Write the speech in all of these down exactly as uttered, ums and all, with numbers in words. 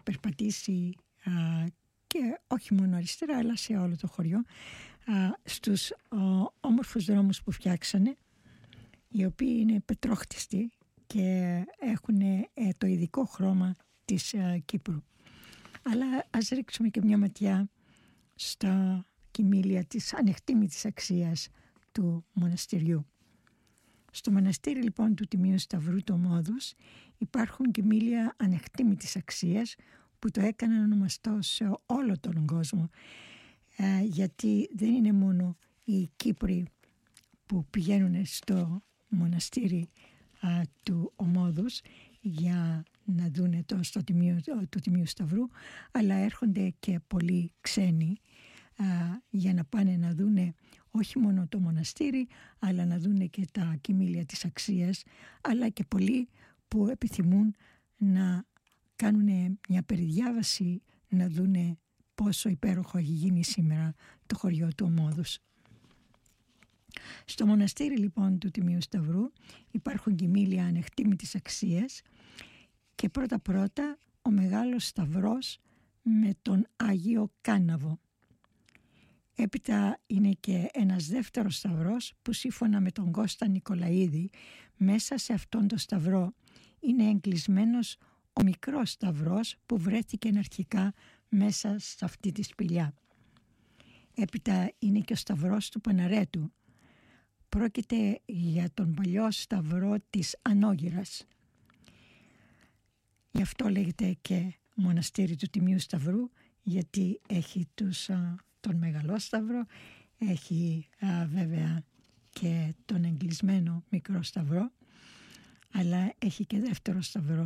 περπατήσει α, και όχι μόνο αριστερά αλλά σε όλο το χωριό α, στους α, όμορφους δρόμους που φτιάξανε, οι οποίοι είναι πετρόχτιστοι και έχουν ε, το ειδικό χρώμα της α, Κύπρου. Αλλά ας ρίξουμε και μια ματιά στα κοιμήλια της ανεκτήμητης αξίας του μοναστηριού. Στο μοναστήρι λοιπόν του Τιμίου Σταυρού του Ομόδους υπάρχουν κοιμήλια ανεκτήμητης αξίας που το έκαναν ονομαστό σε όλο τον κόσμο, ε, γιατί δεν είναι μόνο οι Κύπροι που πηγαίνουν στο μοναστήρι α, του Ομόδους για να δούνε το, στο τιμίο, το, το Τιμίου Σταυρού, αλλά έρχονται και πολλοί ξένοι α, για να πάνε να δούνε όχι μόνο το μοναστήρι, αλλά να δούνε και τα κοιμήλια της αξίας, αλλά και πολλοί που επιθυμούν να κάνουν μια περιδιάβαση, να δούνε πόσο υπέροχο έχει γίνει σήμερα το χωριό του Ομόδους. Στο μοναστήρι λοιπόν του Τιμίου Σταυρού υπάρχουν κοιμήλια ανεκτήμητης αξίας και πρώτα πρώτα ο Μεγάλος Σταυρός με τον Άγιο Κάναβο. Έπειτα είναι και ένας δεύτερος σταυρός που σύμφωνα με τον Κώστα Νικολαίδη μέσα σε αυτόν τον σταυρό είναι εγκλεισμένος ο μικρός σταυρός που βρέθηκε αρχικά μέσα σε αυτή τη σπηλιά. Έπειτα είναι και ο σταυρός του Παναρέτου. Πρόκειται για τον παλιό σταυρό της Ανόγυρας. Γι' αυτό λέγεται και μοναστήρι του Τιμίου Σταυρού, γιατί έχει τους, α, τον Μεγαλό Σταυρό, έχει α, βέβαια και τον εγκλεισμένο μικρό σταυρό, αλλά έχει και δεύτερο σταυρό.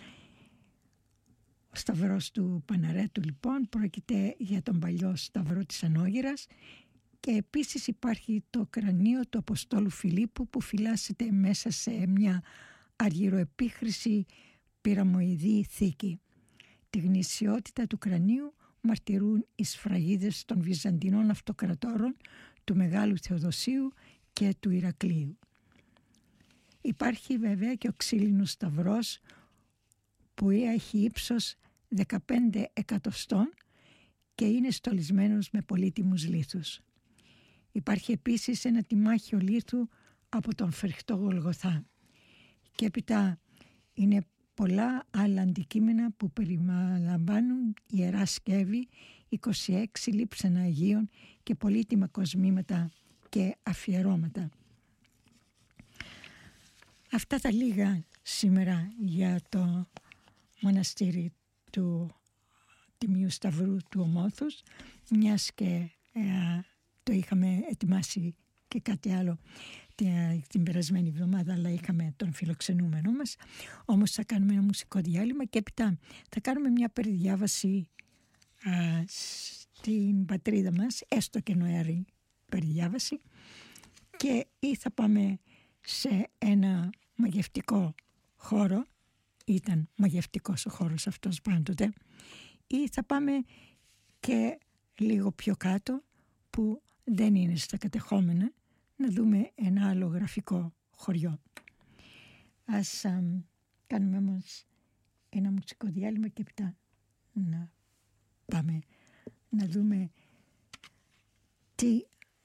Ο σταυρός του Παναρέτου λοιπόν πρόκειται για τον παλιό σταυρό της Ανόγυρας και επίσης υπάρχει το κρανίο του Αποστόλου Φιλίππου που φυλάσσεται μέσα σε μια αργυροεπίχρηση πυραμοειδή θήκη. Τη γνησιότητα του κρανίου μαρτυρούν οι σφραγίδες των Βυζαντινών αυτοκρατόρων του Μεγάλου Θεοδοσίου και του Ηρακλείου. Υπάρχει βέβαια και ο ξύλινος σταυρός που έχει ύψος δεκαπέντε εκατοστών και είναι στολισμένος με πολύτιμους λίθους. Υπάρχει επίσης ένα τιμάχιο λίθου από τον φρικτό Γολγοθά και έπειτα είναι πολλά άλλα αντικείμενα που περιλαμβάνουν ιερά σκεύη, είκοσι έξι λείψανα Αγίων και πολύτιμα κοσμήματα και αφιερώματα. Αυτά τα λίγα σήμερα για το μοναστήρι του Τιμίου Σταυρού του Ομόθους, μιας και ε, το είχαμε ετοιμάσει και κάτι άλλο την περασμένη εβδομάδα, αλλά είχαμε τον φιλοξενούμενο μας. Όμως θα κάνουμε ένα μουσικό διάλειμμα και έπειτα θα κάνουμε μια περιδιάβαση α, στην πατρίδα μας, έστω και νοερή περιδιάβαση, και ή θα πάμε σε ένα μαγευτικό χώρο, ήταν μαγευτικός ο χώρος αυτός πάντοτε, ή θα πάμε και λίγο πιο κάτω που δεν είναι στα κατεχόμενα, να δούμε ένα άλλο γραφικό χωριό. Ας α, κάνουμε όμως ένα μουσικό διάλειμμα και μετά να πάμε να δούμε τι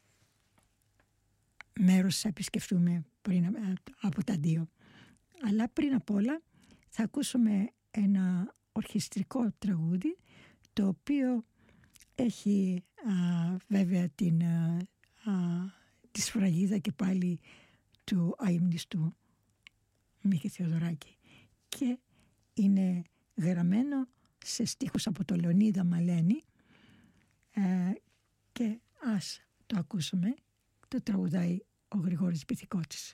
μέρος θα επισκεφτούμε πριν από τα δύο. Αλλά πριν απ' όλα θα ακούσουμε ένα ορχιστρικό τραγούδι, το οποίο έχει α, βέβαια την, α, α, τη σφραγίδα και πάλι του αείμνηστου Μίκη Θεοδωράκη και είναι γραμμένο σε στίχους από το Λεωνίδα Μαλένη ε, και ας το ακούσουμε. Το τραγουδάει ο Γρηγόρης Πυθικώτης.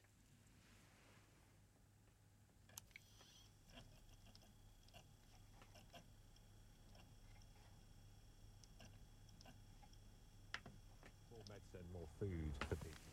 More medicine, more food for people.